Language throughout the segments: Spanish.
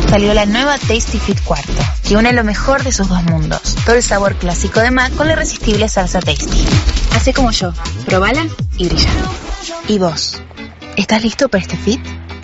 salió la nueva Tasty Fit Cuarto, que une lo mejor de sus dos mundos. Todo el sabor clásico de Mac con la irresistible salsa Tasty. Hacé como yo, probala y brilla. ¿Y vos? ¿Estás listo para este fit?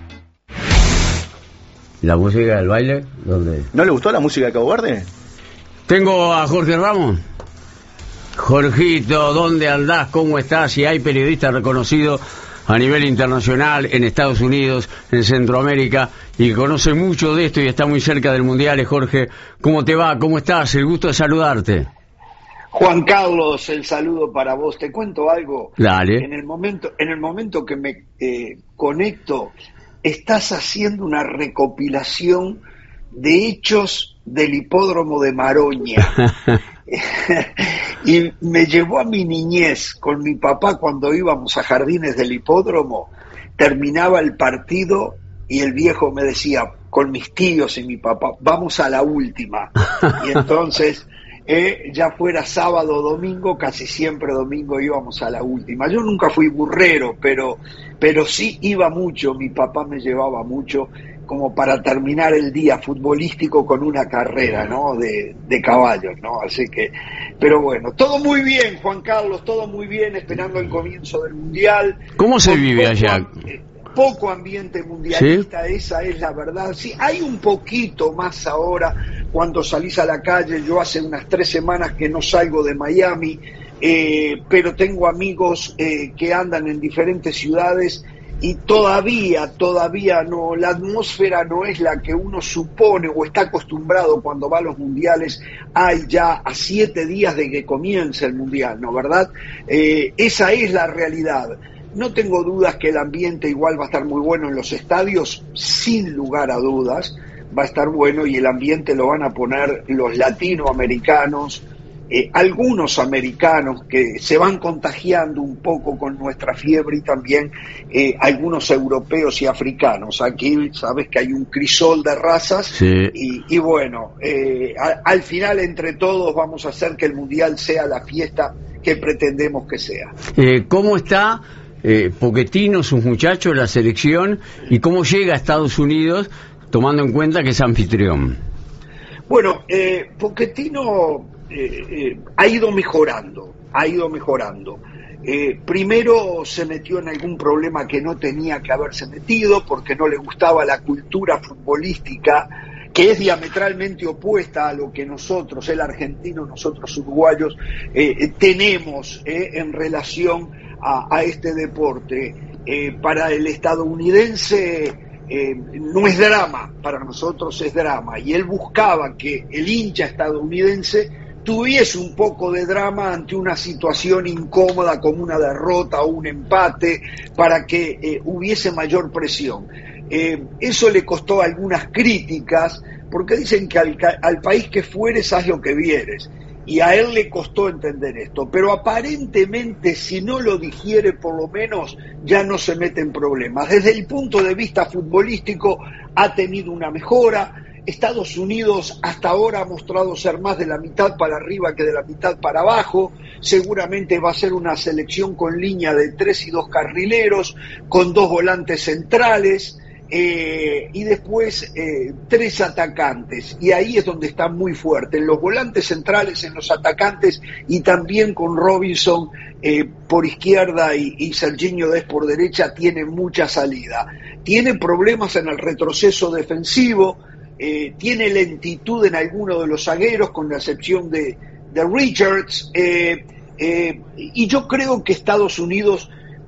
¿La música del baile? ¿Dónde? ¿No le gustó la música de Cabo Verde? Tengo a Jorge Ramos. Jorgito, ¿dónde andás? ¿Cómo estás? Y hay periodistas reconocidos a nivel internacional, en Estados Unidos, en Centroamérica, y que conoce mucho de esto y está muy cerca del Mundial. Jorge, ¿cómo te va? ¿Cómo estás? El gusto de saludarte. Juan Carlos, el saludo para vos. Te cuento algo. Dale. En el momento que me conecto, estás haciendo una recopilación de hechos del hipódromo de Maroña. Y me llevó a mi niñez con mi papá cuando íbamos a jardines del hipódromo. Terminaba el partido y el viejo me decía, con mis tíos y mi papá, vamos a la última. Y entonces, ya fuera sábado o domingo, casi siempre domingo íbamos a la última. Yo nunca fui burrero, pero sí iba mucho, mi papá me llevaba mucho, como para terminar el día futbolístico con una carrera, ¿no? de caballos, ¿no? Así que, pero bueno, todo muy bien, Juan Carlos, todo muy bien, esperando el comienzo del Mundial. ¿Cómo se vive allá? Poco ambiente mundialista, ¿Sí? Esa es la verdad. Sí, hay un poquito más ahora cuando salís a la calle. Yo hace unas 3 semanas que no salgo de Miami, pero tengo amigos que andan en diferentes ciudades y todavía no, la atmósfera no es la que uno supone o está acostumbrado cuando va a los mundiales. Hay ya a 7 días de que comience el mundial, ¿no? ¿Verdad? Esa es la realidad. No tengo dudas que el ambiente igual va a estar muy bueno en los estadios, sin lugar a dudas, va a estar bueno, y el ambiente lo van a poner los latinoamericanos, algunos americanos que se van contagiando un poco con nuestra fiebre, y también algunos europeos y africanos. Aquí sabes que hay un crisol de razas, sí. y bueno, al final entre todos vamos a hacer que el Mundial sea la fiesta que pretendemos que sea. ¿Cómo está Pochettino, sus muchachos, la selección, y cómo llega a Estados Unidos, tomando en cuenta que es anfitrión? Bueno, Pochettino ha ido mejorando. Primero se metió en algún problema que no tenía que haberse metido, porque no le gustaba la cultura futbolística, que es diametralmente opuesta a lo que nosotros, el argentino, nosotros uruguayos, tenemos en relación a este deporte. Para el estadounidense no es drama, para nosotros es drama, y él buscaba que el hincha estadounidense tuviese un poco de drama ante una situación incómoda como una derrota o un empate, para que hubiese mayor presión. Eso le costó algunas críticas, porque dicen que al país que fueres haz lo que vieres, y a él le costó entender esto, pero aparentemente, si no lo digiere, por lo menos ya no se mete en problemas. Desde el punto de vista futbolístico ha tenido una mejora. Estados Unidos hasta ahora ha mostrado ser más de la mitad para arriba que de la mitad para abajo. Seguramente va a ser una selección con línea de 3 y 2 carrileros, con 2 volantes centrales, y después 3 atacantes, y ahí es donde está muy fuerte, en los volantes centrales, en los atacantes, y también con Robinson por izquierda y Serginho Dest por derecha. Tiene mucha salida, tiene problemas en el retroceso defensivo, tiene lentitud en alguno de los zagueros, con la excepción de Richards, y yo creo que Estados Unidos